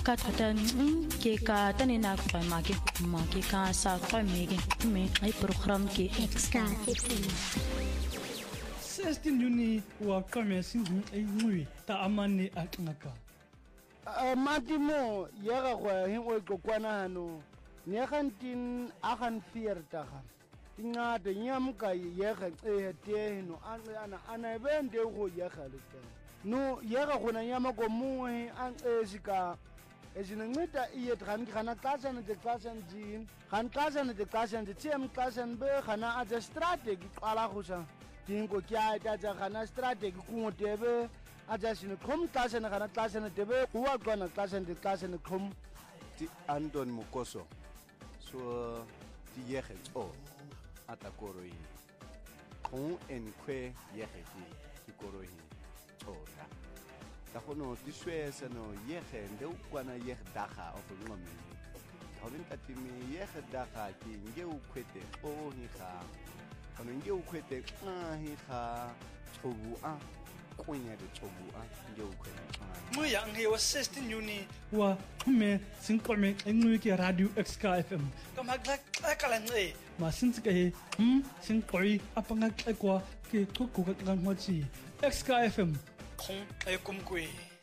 ka thata ke ka tane na kwa ma ke ka sa kwa me ai program ke Sky FM 16 Juni wa kame singu ai ngui ta amane aknaka matimo yega go hengwe kokwana hano ne gantin a gan fiertaga ingade nyamka yega te no ana bende go yega le no yega gona nyama go muwe an ezika ezinceda iye dran gana xasha ne xasha nji gan xasha ne xasha nji tiem xasha be gana a strategy qala go sa dingo kya ta gana strategy ku tebe aja sine khom xasha ne gana xasha ne tebe wa gona xasha ne khom ti Anton Mukoso so ti yege o atakoroi kon en kwe yege ti koroi ora ta gono ti swesa no yege nde ukwana yege daga of ngomi hawin tatimi yege daga ki nge ukwete o hi ga kono nge ukwete hi ga chobu a kunya de chobu a nge ukwete moya nge wa 16 Juni wa me sinkome engwe ke radio Sky FM kama kala nge ma sintsika he sinkoi apanga kwa ke kokko ka ngwachi Sky FM 空 ay kumkwe